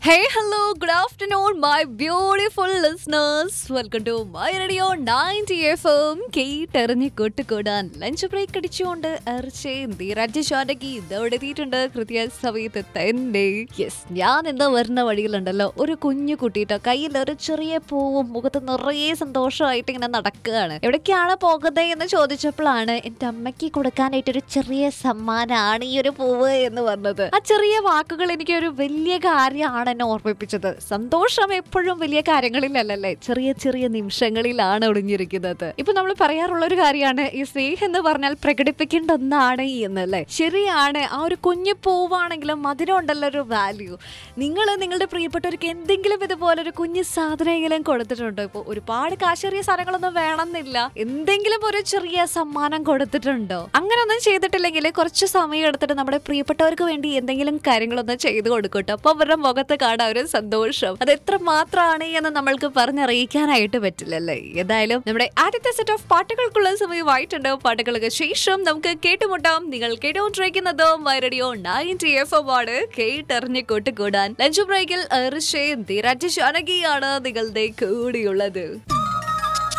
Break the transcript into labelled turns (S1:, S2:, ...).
S1: Hey, hello, good afternoon, my beautiful listeners. Welcome to my radio 90 FM. കേട്ടെറിഞ്ഞ് കൂട്ടുകൂടാൻ lunch break അടിച്ചുകൊണ്ട് രാജ്യശാലയ്ക്ക് ഇതവിടെ എത്തിയിട്ടുണ്ട് കൃത്യ സമയത്ത് തന്നെ. യെസ്, ഞാൻ എന്താ വരുന്ന വഴിയിലുണ്ടല്ലോ ഒരു കുഞ്ഞു കുട്ടിയിട്ട് കയ്യിൽ ഒരു ചെറിയ പൂവും മുഖത്ത് നിറയെ സന്തോഷമായിട്ട് ഇങ്ങനെ നടക്കുകയാണ്. എവിടേക്കാണ് പോകുന്നത് എന്ന് ചോദിച്ചപ്പോഴാണ് എന്റെ അമ്മയ്ക്ക് കൊടുക്കാനായിട്ട് ഒരു ചെറിയ സമ്മാനമാണ് ഈ ഒരു പൂവ് എന്ന് പറഞ്ഞത്. ആ ചെറിയ വാക്കുകൾ എനിക്ക് ഒരു വലിയ കാര്യമാണ് എന്നെ ഓർമ്മിപ്പിച്ചത്. സന്തോഷം എപ്പോഴും വലിയ കാര്യങ്ങളിലല്ലേ, ചെറിയ ചെറിയ നിമിഷങ്ങളിലാണ് ഒളിഞ്ഞിരിക്കുന്നത്. ഇപ്പൊ നമ്മൾ പറയാറുള്ള ഒരു കാര്യമാണ് ഈ സ്നേഹം എന്ന് പറഞ്ഞാൽ പ്രകടിപ്പിക്കേണ്ട ഒന്നാണ് എന്നല്ലേ. ശരിയാണ്, ആ ഒരു കുഞ്ഞു പൂവാണെങ്കിലും അതിനുണ്ടല്ലോ ഒരു വാല്യൂ. നിങ്ങൾ നിങ്ങളുടെ പ്രിയപ്പെട്ടവർക്ക് എന്തെങ്കിലും ഇതുപോലെ ഒരു കുഞ്ഞു സാധനമെങ്കിലും കൊടുത്തിട്ടുണ്ടോ? ഇപ്പൊ ഒരുപാട് കാശേറിയ സാധനങ്ങളൊന്നും വേണമെന്നില്ല, എന്തെങ്കിലും ഒരു ചെറിയ സമ്മാനം കൊടുത്തിട്ടുണ്ടോ? അങ്ങനെ ഒന്നും ചെയ്തിട്ടില്ലെങ്കിൽ കുറച്ച് സമയം എടുത്തിട്ട് നമ്മുടെ പ്രിയപ്പെട്ടവർക്ക് വേണ്ടി എന്തെങ്കിലും കാര്യങ്ങളൊന്നും ചെയ്തു കൊടുക്കട്ടോ. അപ്പൊ അവരുടെ മുഖത്ത് കാണാൻ ഒരു സന്തോഷം അത് എത്ര മാത്രമാണ് എന്ന് നമ്മൾക്ക് പറഞ്ഞറിയിക്കാനായിട്ട് പറ്റില്ലല്ലേ. ഏതായാലും നമ്മുടെ ആദ്യത്തെ സെറ്റ് ഓഫ് പാട്ടുകൾക്കുള്ള സമയമായിട്ടുണ്ട്. പാട്ടുകൾക്ക് ശേഷം നമുക്ക് കേട്ടുമുട്ടാം. നിങ്ങൾ കേട്ടുകൊണ്ടിരിക്കുന്നത് മൈ റേഡിയോ 90 FM ആണ്. കേട്ടെറിഞ്ഞ് കൂട്ടുകൂടാൻ ലഞ്ച് ബ്രേക്കിൽ രാജ്യശാനകിയാണ് നിങ്ങളുടെ കൂടെയുള്ളത്.